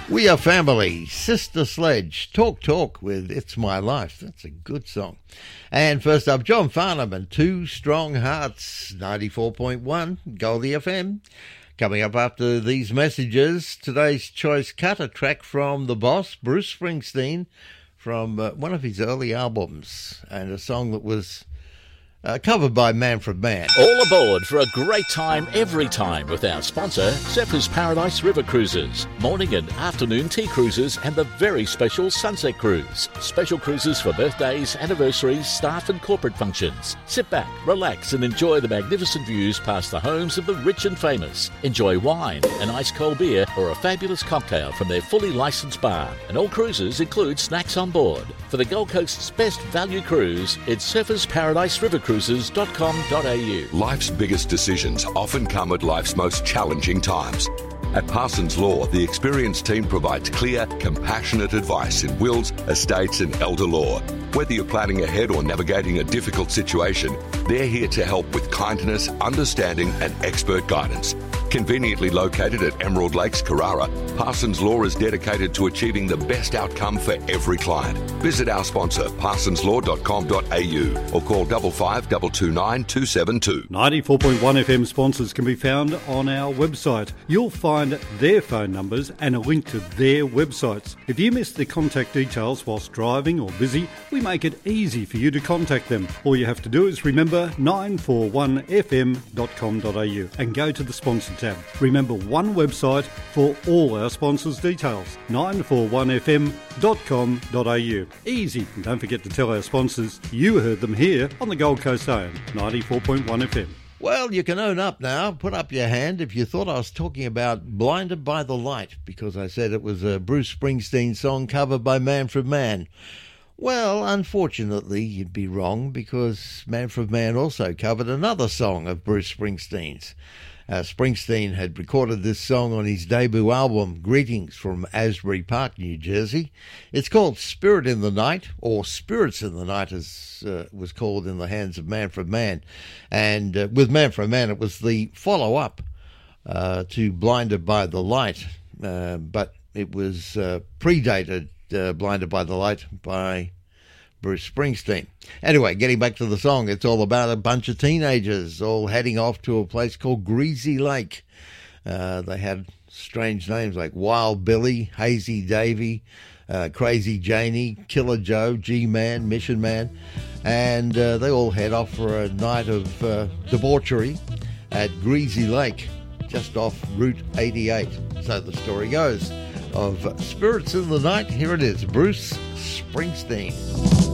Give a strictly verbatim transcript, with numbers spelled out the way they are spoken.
We Are Family, Sister Sledge, Talk Talk with It's My Life. That's a good song. And first up, John Farnham and Two Strong Hearts, ninety-four point one, Goldie F M. Coming up after these messages, today's choice cut, a track from the boss, Bruce Springsteen, from uh, one of his early albums, and a song that was Uh, covered by Manfred Mann. All aboard for a great time every time with our sponsor, Zephyr's Paradise River Cruises. Morning and afternoon tea cruises and the very special Sunset Cruise. Special cruises for birthdays, anniversaries, staff and corporate functions. Sit back, relax and enjoy the magnificent views past the homes of the rich and famous. Enjoy wine, an ice cold beer or a fabulous cocktail from their fully licensed bar. And all cruises include snacks on board. For the Gold Coast's best value cruise, it's Zephyr's Paradise River Cruises. Cruises dot com dot a u. Life's biggest decisions often come at life's most challenging times. At Parsons Law, the experienced team provides clear, compassionate advice in wills, estates and elder law. Whether you're planning ahead or navigating a difficult situation, they're here to help with kindness, understanding and expert guidance. Conveniently located at Emerald Lakes, Carrara, Parsons Law is dedicated to achieving the best outcome for every client. Visit our sponsor, parsons law dot com dot a u or call five five two two nine two seven two. ninety-four point one F M sponsors can be found on our website. You'll find their phone numbers and a link to their websites. If you miss the contact details whilst driving or busy, we make it easy for you to contact them. All you have to do is remember nine four one f m dot com dot a u and go to the sponsor tab. Remember, one website for all our sponsors' details, nine four one f m dot com dot a u. Easy. And don't forget to tell our sponsors you heard them here on the Gold Coast Own, ninety-four point one F M. Well, you can own up now. Put up your hand if you thought I was talking about Blinded by the Light, because I said it was a Bruce Springsteen song covered by Manfred Mann. Well, unfortunately, you'd be wrong, because Manfred Mann also covered another song of Bruce Springsteen's. Uh, Springsteen had recorded this song on his debut album, Greetings from Asbury Park, New Jersey. It's called Spirit in the Night, or Spirits in the Night, as uh, it was called in the hands of Manfred Mann. And uh, with Manfred Mann, it was the follow-up uh, to Blinded by the Light, uh, but it was uh, predated uh, Blinded by the Light by Bruce Springsteen. Anyway, getting back to the song, it's all about a bunch of teenagers all heading off to a place called Greasy Lake. Uh, they had strange names like Wild Billy, Hazy Davy, uh, Crazy Janie, Killer Joe, G-Man, Mission Man, and uh, they all head off for a night of uh, debauchery at Greasy Lake, just off Route eighty-eight. So the story goes of Spirits in the Night. Here it is, Bruce Springsteen.